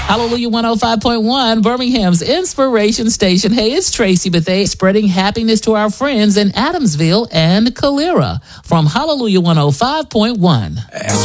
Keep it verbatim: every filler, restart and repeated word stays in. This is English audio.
Hallelujah one oh five point one, Birmingham's inspiration station. Hey, it's Tracy Bethea spreading happiness to our friends in Adamsville and Calera from Hallelujah one oh five point one.